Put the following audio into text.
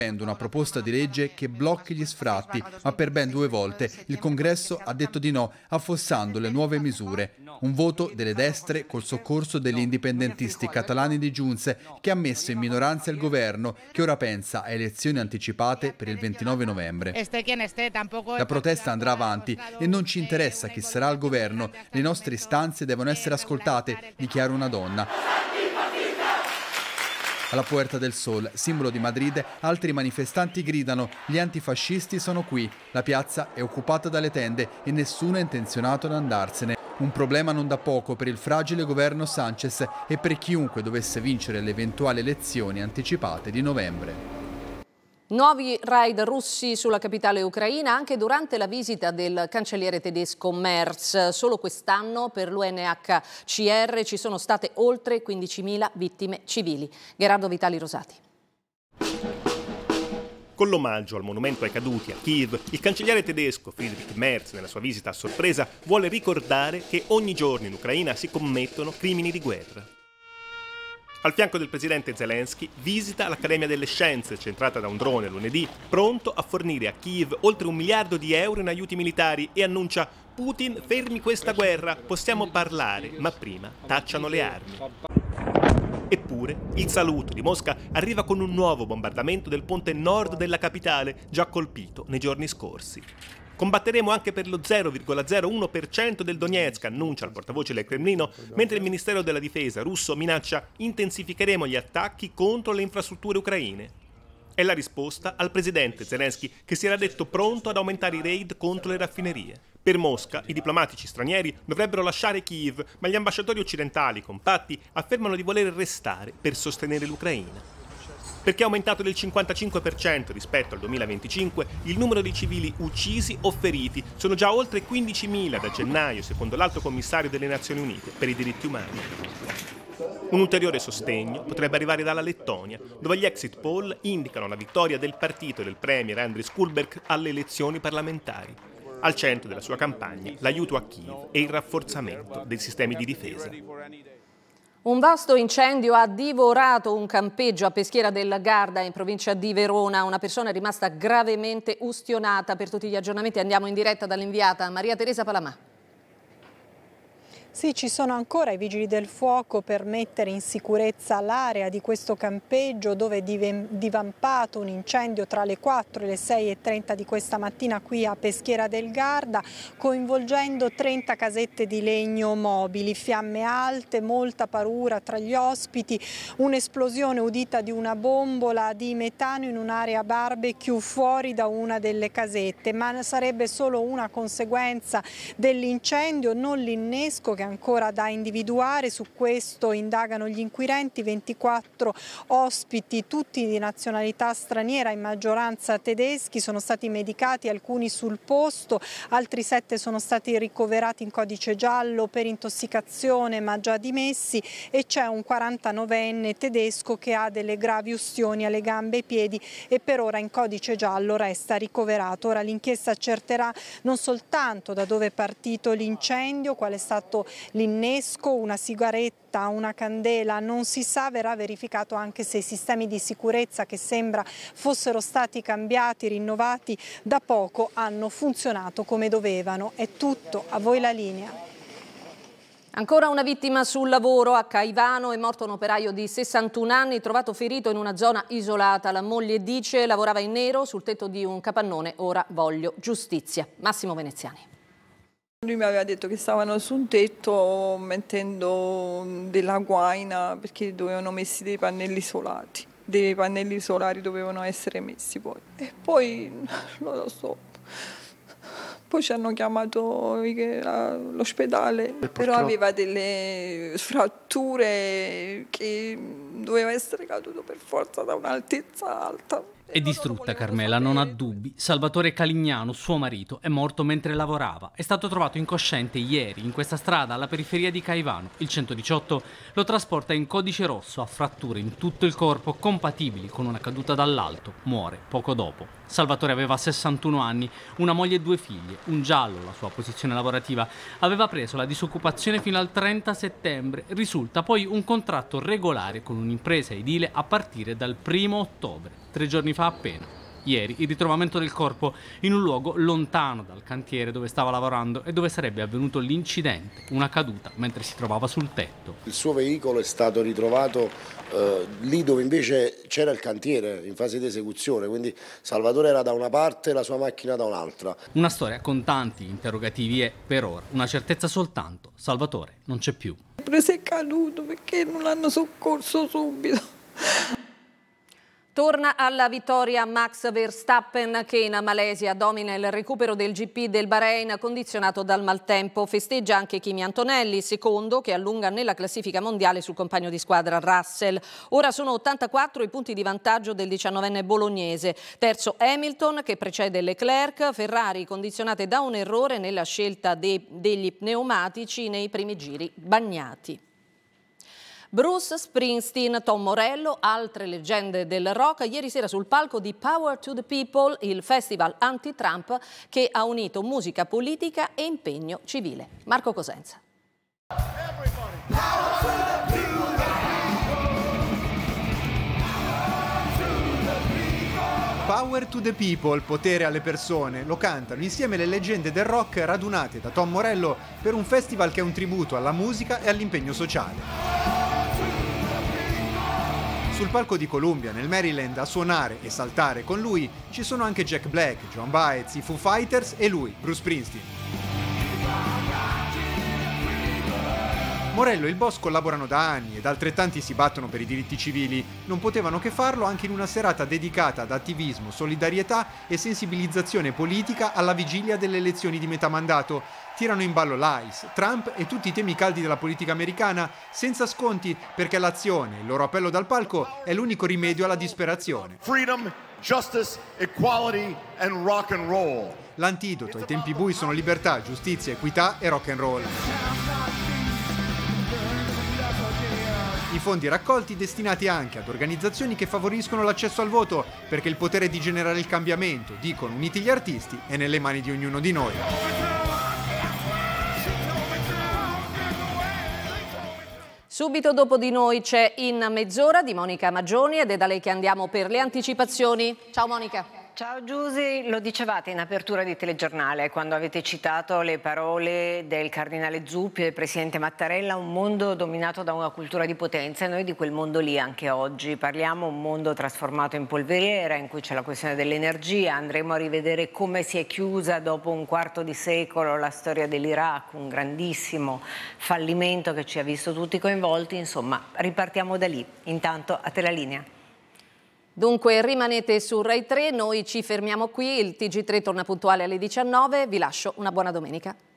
Una proposta di legge che blocchi gli sfratti, ma per ben 2 volte il Congresso ha detto di no, affossando le nuove misure. Un voto delle destre col soccorso degli indipendentisti catalani di Giunze, che ha messo in minoranza il governo, che ora pensa a elezioni anticipate per il 29 novembre. La protesta andrà avanti e non ci interessa chi sarà al governo, le nostre istanze devono essere ascoltate, dichiara una donna. Alla Puerta del Sol, simbolo di Madrid, altri manifestanti gridano: gli antifascisti sono qui. La piazza è occupata dalle tende e nessuno è intenzionato ad andarsene. Un problema non da poco per il fragile governo Sánchez e per chiunque dovesse vincere le eventuali elezioni anticipate di novembre. Nuovi raid russi sulla capitale ucraina anche durante la visita del cancelliere tedesco Merz. Solo quest'anno per l'UNHCR ci sono state oltre 15.000 vittime civili. Gerardo Vitali Rosati. Con l'omaggio al monumento ai caduti a Kiev, il cancelliere tedesco Friedrich Merz, nella sua visita a sorpresa, vuole ricordare che ogni giorno in Ucraina si commettono crimini di guerra. Al fianco del presidente Zelensky visita l'Accademia delle Scienze, centrata da un drone lunedì, pronto a fornire a Kiev oltre €1 miliardo in aiuti militari e annuncia: Putin, fermi questa guerra, possiamo parlare, ma prima tacciano le armi. Eppure, il saluto di Mosca arriva con un nuovo bombardamento del ponte nord della capitale, già colpito nei giorni scorsi. Combatteremo anche per lo 0,01% del Donetsk, annuncia il portavoce del Cremlino, mentre il Ministero della Difesa russo minaccia: intensificheremo gli attacchi contro le infrastrutture ucraine. È la risposta al presidente Zelensky, che si era detto pronto ad aumentare i raid contro le raffinerie. Per Mosca, i diplomatici stranieri dovrebbero lasciare Kiev, ma gli ambasciatori occidentali compatti affermano di voler restare per sostenere l'Ucraina. Perché è aumentato del 55% rispetto al 2025 il numero di civili uccisi o feriti. Sono già oltre 15.000 da gennaio, secondo l'Alto Commissario delle Nazioni Unite per i diritti umani. Un ulteriore sostegno potrebbe arrivare dalla Lettonia, dove gli exit poll indicano la vittoria del partito del premier Andris Kulberg alle elezioni parlamentari. Al centro della sua campagna l'aiuto a Kiev e il rafforzamento dei sistemi di difesa. Un vasto incendio ha divorato un campeggio a Peschiera del Garda in provincia di Verona. Una persona è rimasta gravemente ustionata. Per tutti gli aggiornamenti andiamo in diretta dall'inviata Maria Teresa Palamà. Sì, ci sono ancora i vigili del fuoco per mettere in sicurezza l'area di questo campeggio dove è divampato un incendio tra le 4 e le 6:30 di questa mattina qui a Peschiera del Garda, coinvolgendo 30 casette di legno mobili, fiamme alte, molta paura tra gli ospiti, un'esplosione udita di una bombola di metano in un'area barbecue fuori da una delle casette, ma sarebbe solo una conseguenza dell'incendio, non l'innesco, che è ancora da individuare. Su questo indagano gli inquirenti. 24 ospiti, tutti di nazionalità straniera, in maggioranza tedeschi, sono stati medicati, alcuni sul posto, altri 7 sono stati ricoverati in codice giallo per intossicazione ma già dimessi, e c'è un 49enne tedesco che ha delle gravi ustioni alle gambe e ai piedi e per ora in codice giallo resta ricoverato. Ora l'inchiesta accerterà non soltanto da dove è partito l'incendio, qual è stato l'innesco, una sigaretta, una candela, non si sa. Verrà verificato anche se i sistemi di sicurezza, che sembra fossero stati cambiati, rinnovati da poco, hanno funzionato come dovevano. È tutto, a voi la linea. Ancora una vittima sul lavoro. A Caivano è morto un operaio di 61 anni trovato ferito in una zona isolata. La moglie dice: lavorava in nero sul tetto di un capannone, ora voglio giustizia. Massimo Veneziani. Lui mi aveva detto che stavano su un tetto mettendo della guaina perché dovevano messi dei pannelli solari. Dei pannelli solari dovevano essere messi poi. E poi non lo so. Poi ci hanno chiamato l'ospedale, però aveva delle fratture che doveva essere caduto per forza da un'altezza alta. È distrutta Carmela, non ha dubbi. Salvatore Calignano, suo marito, è morto mentre lavorava. È stato trovato incosciente ieri in questa strada alla periferia di Caivano. Il 118 lo trasporta in codice rosso, ha fratture in tutto il corpo compatibili con una caduta dall'alto. Muore poco dopo. Salvatore aveva 61 anni, una moglie e 2 figlie. un giallo la sua posizione lavorativa. Aveva preso la disoccupazione fino al 30 settembre. Risulta poi un contratto regolare con un'impresa edile a partire dal 1° ottobre, 3 giorni fa appena. Ieri il ritrovamento del corpo in un luogo lontano dal cantiere dove stava lavorando e dove sarebbe avvenuto l'incidente, una caduta mentre si trovava sul tetto. Il suo veicolo è stato ritrovato lì dove invece c'era il cantiere in fase di esecuzione, quindi Salvatore era da una parte e la sua macchina da un'altra. Una storia con tanti interrogativi e per ora una certezza soltanto: Salvatore non c'è più. È caduto perché non l'hanno soccorso subito. Torna alla vittoria Max Verstappen che in Malesia domina il recupero del GP del Bahrain condizionato dal maltempo. Festeggia anche Kimi Antonelli, secondo, che allunga nella classifica mondiale sul compagno di squadra Russell. Ora sono 84 i punti di vantaggio del 19enne bolognese. Terzo Hamilton che precede Leclerc, Ferrari condizionate da un errore nella scelta degli pneumatici nei primi giri bagnati. Bruce Springsteen, Tom Morello, altre leggende del rock, ieri sera sul palco di Power to the People, il festival anti-Trump che ha unito musica politica e impegno civile. Marco Cosenza. Power to the People, potere alle persone, lo cantano insieme le leggende del rock radunate da Tom Morello per un festival che è un tributo alla musica e all'impegno sociale. Sul palco di Columbia, nel Maryland, a suonare e saltare con lui ci sono anche Jack Black, John Baez, i Foo Fighters e lui, Bruce Springsteen. Morello e il boss collaborano da anni ed altrettanti si battono per i diritti civili. Non potevano che farlo anche in una serata dedicata ad attivismo, solidarietà e sensibilizzazione politica alla vigilia delle elezioni di metà mandato. Tirano in ballo l'ICE, Trump e tutti i temi caldi della politica americana, senza sconti, perché l'azione, il loro appello dal palco, è l'unico rimedio alla disperazione. Freedom, justice, equality and rock and roll. L'antidoto ai tempi bui sono libertà, giustizia, equità e rock and roll. I fondi raccolti destinati anche ad organizzazioni che favoriscono l'accesso al voto, perché il potere di generare il cambiamento, dicono uniti gli artisti, è nelle mani di ognuno di noi. Subito dopo di noi c'è In mezz'ora di Monica Maggioni ed è da lei che andiamo per le anticipazioni. Ciao Monica. Ciao Giusy, lo dicevate in apertura di telegiornale quando avete citato le parole del cardinale Zuppi e del presidente Mattarella, un mondo dominato da una cultura di potenza, e noi di quel mondo lì anche oggi parliamo, un mondo trasformato in polveriera in cui c'è la questione dell'energia. Andremo a rivedere come si è chiusa dopo un quarto di secolo la storia dell'Iraq, un grandissimo fallimento che ci ha visto tutti coinvolti. Insomma, ripartiamo da lì. Intanto a te la linea. Dunque rimanete su Rai 3, noi ci fermiamo qui, il TG3 torna puntuale alle 19, vi lascio una buona domenica.